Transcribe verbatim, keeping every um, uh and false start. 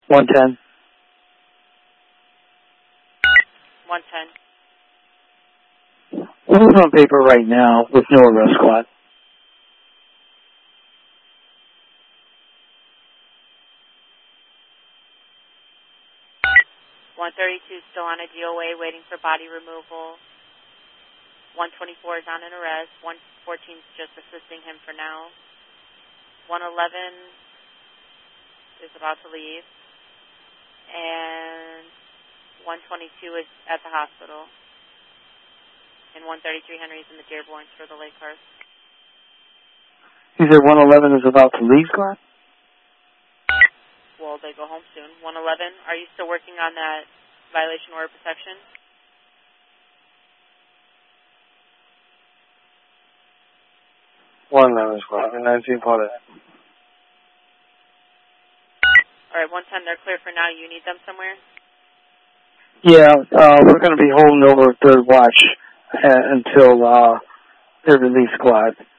one ten. one ten. Who's on paper right now with no arrest squad? one thirty-two still on a D O A waiting for body removal. one twenty-four is on an arrest. one fourteen is just assisting him for now. one eleven is about to leave. And one twenty-two is at the hospital. And one thirty-three Henry is in the Dearborns for the late cars. You said one eleven is about to leave, Glenn? Well, they go home soon. one eleven, are you still working on that violation order protection? one eleven squad, nineteen part of that. All right, one ten, they're clear for now. You need them somewhere? Yeah, uh, we're going to be holding over third watch uh, until uh, their release squad.